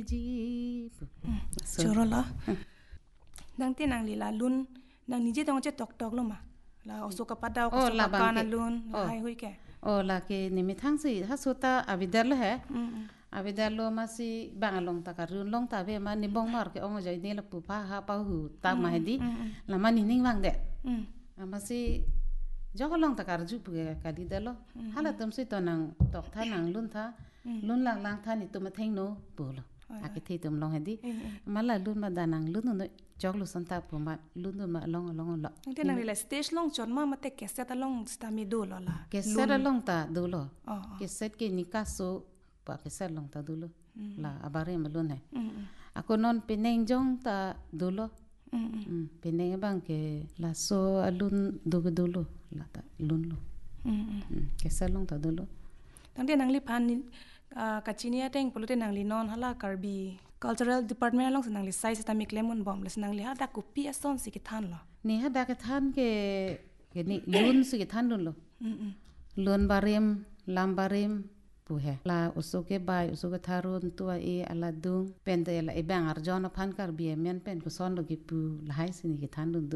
Jeep. Chorola. Nang ti nang lila lun nang nije tong che tok tok lo ma. La oso kapada ko so kapana lun hai hui ke. La ke nimi thang si ha sota avidar lo hai. Avidar lo masih bangalong ta karun long ta be ma ni bong mar ke ong jai ne la pu pa ha pa hu ta ma hedi la ma ni ning wang de. Masih jokolong ta karju pu ka di de lo. Hala tum si to nang tok tha nang lun tha lun lang lang tha ni tum theng no pu lo. Aki thi tum long hedi. Mala lun ma danang lun no jog lu santa pu ma lun ma long lo. Nang nang lila stage long chon ma mate keset long sta mi do lo la. Keset long ta do lo. Keset ke nikaso pa keset long ta do lo. La abare ma lun hai. Ako non pineng jong ta do lo. Pineng bang ke la so alun do lo la ta lun lo. Keset long ta do lo. Tang dia nang li pan kachinia teng polute nang li non hala karbi cultural department long nang li size ta mi lemon bomb les nang li hada kopi ason si ki than lo. Ni hada ke than ke ni lun si ki than lo. Lun barim lam barim pu hai. La usuke bai usuke tharun tua e ala dung pen te la e bang arjona phan kar bi men pen ko son lo ki pu la hai si ni ki than dun.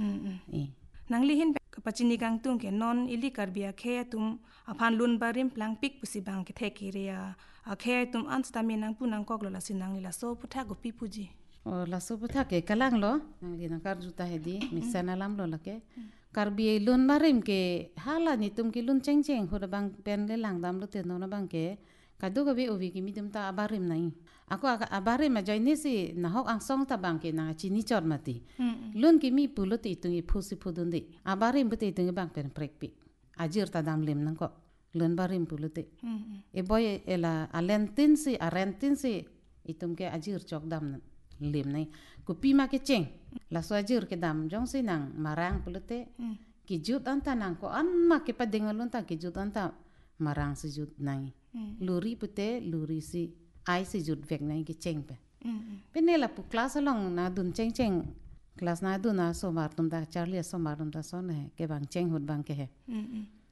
Nang li hin kapachini kang tung ke non ili karbia khe tum aphan lun barim plang pik pusi bang ke the ki ria a khe tum an sta mi nang pu nang kok lo la sin nang li la so putha go pi puji la so putha ke kalang lo nang li nang kar juta hedi mixana lam lo la ke karbi lun barim ke hala ni tum ki lun cheng cheng ho bang pen le lang dam lo te no na bang ke kadu ga bi ovi ki mi tum ta abarim nai ako abarim ma jai ni si na hok ang song ta bang ke na chini chor mati lun ki mi pulo ti tungi phusi phudun di abarim bu te tungi bang pen prek pi ajir ta dam lem nang ko lun barim pulo te e boy ela alentin si arentin si itum ke ajir chok dam lem nai ku pi ma ke cheng la so ajir ke dam jong si nang marang pulo te ki jut anta nang ko an ma ke pa dengalun ta ki jut anta marang si jut nai luri pute luri si ai si jut vek nai ki cheng pe penela pu class along na dun cheng cheng class na dun na so mar tum da charlie so mar tum da so ne ke bang cheng hut bang ke he